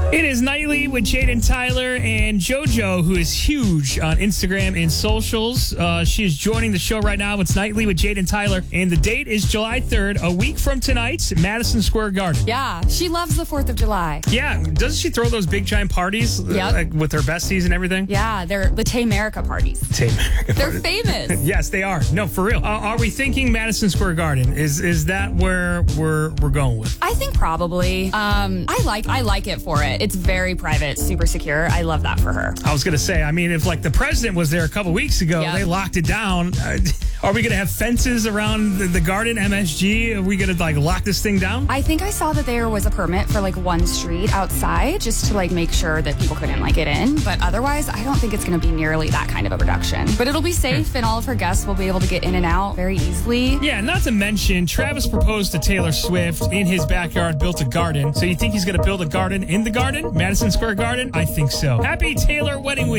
It is Nightly with Jaden Tyler and JoJo, who is huge on Instagram and socials. She is joining the show right now. It's Nightly with Jaden Tyler, and the date is July 3rd, a week from tonight, Madison Square Garden. Yeah, she loves the 4th of July. Yeah, doesn't she throw those big giant parties like, with her besties and everything? Yeah, they're the Tamerica parties. Tamerica They're parties. famous. Yes, they are. No, for real. Are we thinking Madison Square Garden? Is that where we're going with? I think probably. I like it for it. It's very private, super secure. I love that for her. I was going to say, I mean, if like the president was there a couple weeks ago, Yep. they locked it down. Are we going to have fences around the garden, MSG? Are we going to like lock this thing down? I think I saw that there was a permit for like one street outside just to like make sure that people couldn't like get in. But otherwise, I don't think it's going to be nearly that kind of a reduction. But it'll be safe and all of her guests will be able to get in and out very easily. Yeah, not to mention, Travis proposed to Taylor Swift in his backyard, built a garden. So you think he's going to build a garden in the garden? Madison Square Garden? I think so. Happy Taylor wedding week.